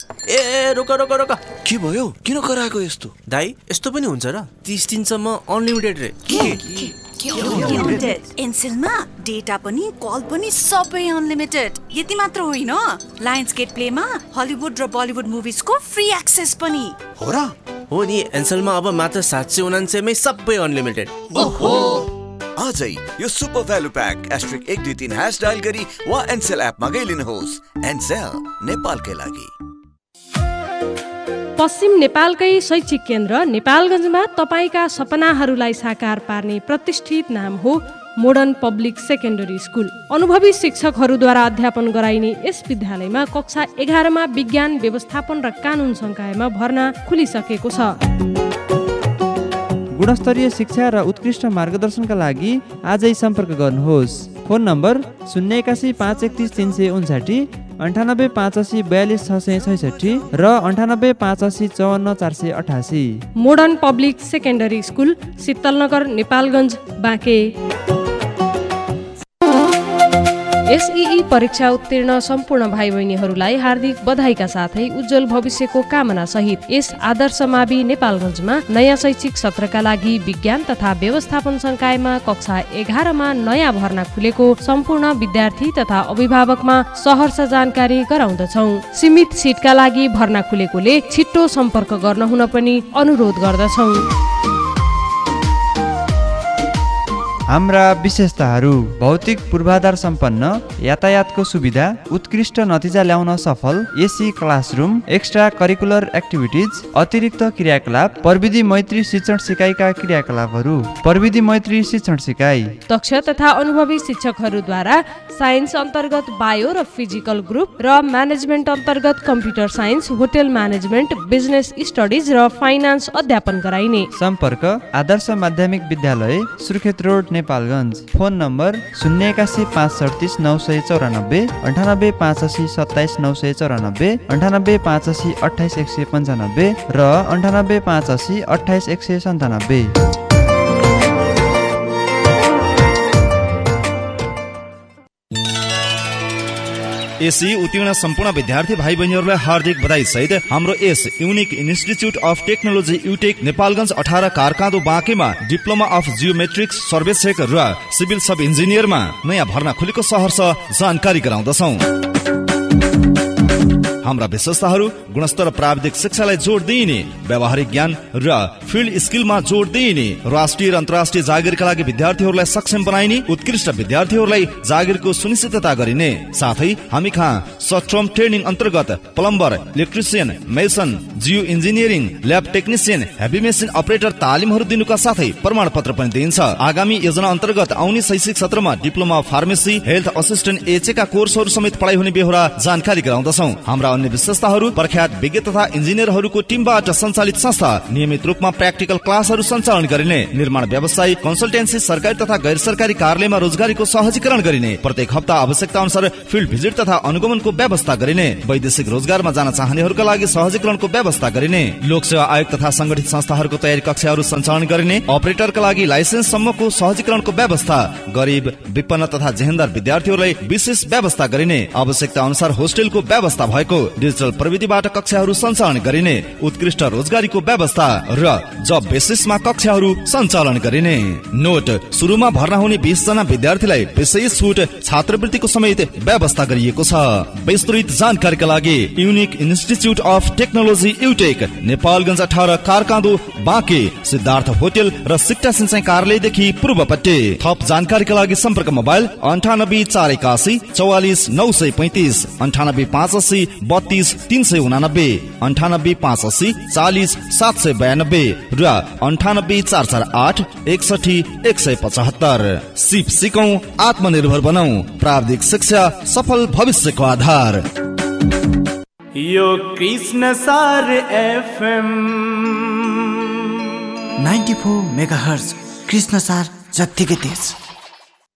ए रोक रोक रोक, के भयो? किन कराएको यस्तो? दाइ यस्तो पनि हुन्छ र? 30 दिनसम्म अनलिमिटेड रे। एनसेलमा डेटा पनि कल पनि सबै अनलिमिटेड। यति मात्र होइन, लायन्स गेट प्लेमा हलिउड र बलिउड मुभिजको फ्री एक्सेस पनि। हो र? हो नि, एनसेलमा अब मात्र 749 मै सबै अनलिमिटेड। ओहो, आजै यो सुपर भ्यालु प्याक *123# डायल गरी वा एनसेल एपमा गई लिनुहोस्। एनसेल, नेपालकै लागि। पश्चिम नेपालकै शैक्षिक केन्द्र नेपालगञ्जमा तपाईका सपनाहरूलाई साकार पार्ने प्रतिष्ठित नाम हो मोडर्न पब्लिक सेकेन्डरी स्कुल। अनुभवी शिक्षकहरूद्वारा अध्यापन गराइने यस विद्यालयमा कक्षा 11मा विज्ञान, व्यवस्थापन र कानुन संकायमा भर्ना खुलिसकेको छ। गुणस्तरीय शिक्षा र उत्कृष्ट मार्गदर्शनका लागि आजै सम्पर्क गर्नुहोस्। फोन नम्बर 081 531 359, 98 85 42 666 र 98 85 54 488। Modern public secondary school, Shital Nagar, Nepalgunj, Banke. SEE परीक्षा उत्तीर्ण सम्पूर्ण भाइ बहिनीहरूलाई हार्दिक बधाईका साथै उज्जवल भविष्यको कामना सहित यस आदर्श मावि नेपालगञ्जमा नयाँ शैक्षिक सत्रका लागि विज्ञान तथा व्यवस्थापन संकायमा कक्षा 11मा नयाँ भर्ना खुलेको सम्पूर्ण विद्यार्थी तथा अभिभावकमा सहर्ष जानकारी गराउँदछौँ। सीमित सिटका लागि भर्ना खुलेकोले छिट्टो सम्पर्क गर्न हुन पनि अनुरोध गर्दछौँ। हाम्रा विशेषताहरू: भौतिक पूर्वाधार सम्पन्न, यातायातको सुविधा, उत्कृष्ट नतिजा ल्याउन सफल AC classroom, extra curricular activities, अतिरिक्त क्रियाकलाप, प्रविधि मैत्री शिक्षण सिकाइका क्रियाकलापहरू। प्रविधि मैत्री शिक्षण सिकाइ दक्ष तथा अनुभवी शिक्षकहरूद्वारा साइन्स अन्तर्गत बायो र फिजिकल ग्रुप र म्यानेजमेन्ट अन्तर्गत computer science, hotel management, business studies र फाइनान्स अध्यापन गराइने। सम्पर्क आदर्श माध्यमिक विद्यालय, Surkhet road, Nepalgunj. Phone number 081 537 994, 98 85 27 994, 98 85 28 195 र 98 85 28 197। एसई उत्तीर्ण सम्पूर्ण विद्यार्थी भाइ बहिनीहरूलाई हार्दिक बधाई सहित हाम्रो यस unique institute of technology युटेक Nepalgunj 18 कारकाँदो बाँकेमा diploma of geometrics सर्वेक्षक र सिभिल सब इन्जिनियरमा नयाँ भर्ना खुलेको सहर्ष जानकारी गराउँदछौँ। हाम्रा विशेषताहरू: गुणस्तर प्राविधिक शिक्षालाई जोड दिइने, व्यावहारिक ज्ञान र फिल्ड स्किलमा जोड दिइने, राष्ट्रिय र अन्तर्राष्ट्रिय जागिरका लागि विद्यार्थीहरूलाई सक्षम बनाइने, उत्कृष्ट विद्यार्थीहरूलाई जागिरको सुनिश्चितता गरिने। साथै हामी कहाँ सर्ट टर्म ट्रेनिङ अन्तर्गत plumber, electrician, mason, Jio engineering, lab technician, heavy machine operator तालिमहरू दिनुका साथै प्रमाणपत्र पनि दिइन्छ। आगामी योजना अन्तर्गत आउने शैक्षिक सत्रमा डिप्लोमा फार्मेसी, हेल्थ असिस्टेन्ट एचएका कोर्सहरू समेत पढाइ हुने बेहोरा जानकारी गराउँदछौँ। हाम्रा अन्य विशेषताहरू: प्रख्यात विज्ञ तथा इन्जिनियरहरूको टिमबाट सञ्चालित संस्था, नियमित रूपमा प्र्याक्टिकल क्लासहरू सञ्चालन गरिने, निर्माण व्यवसाय, कन्सल्टेन्सी, सरकारी तथा गैर सरकारी कार्यालयमा रोजगारीको सहजीकरण गरिने, प्रत्येक हप्ता आवश्यकता अनुसार फिल्ड भिजिट तथा अनुगमनको व्यवस्था गरिने, वैदेशिक रोजगारमा जान चाहनेहरूका लागि सहजीकरणको व्यवस्था गरिने, लोकसेवा आयोग तथा संगठित संस्थाहरूको तयारी कक्षाहरू सञ्चालन गरिने, अपरेटरका लागि लाइसेन्स सम्मको सहजीकरणको व्यवस्था, गरिब, विपन्न तथा जेहेन्दार विद्यार्थीहरूलाई विशेष व्यवस्था गरिने, आवश्यकता अनुसार होस्टेलको व्यवस्था भएको, डिजिटल प्रविधिबाट कक्षाहरू सञ्चालन गरिने, उत्कृष्ट रोजगारीको व्यवस्था र जब बेसिसमा कक्षाहरू सञ्चालन गरिने। नोट: सुरुमा भर्ना हुने 20 जना विद्यार्थीलाई विशेष छुट छात्रवृत्तिको समेत व्यवस्था गरिएको छ। विस्तृत जानकारीका लागि unique institute of technology युटेक, Nepalgunj 18 कारकाँदो Banke, Siddhartha hotel र सिक्टा सिंचाइ कार्यालयदेखि पूर्वपट्टि। थप जानकारीका लागि सम्पर्क मोबाइल 98 481 44 935, 98 85 32 389, 98 85 40 792 र 98 448 61 175। सिप सिकौं, आत्मनिर्भर बनाऊ, प्राविधिक शिक्षा सफल भविष्यको आधार। यो कृष्ण सार एफएम 94 मेगाहर्ज, कृष्ण सार जत्तिकै तेज।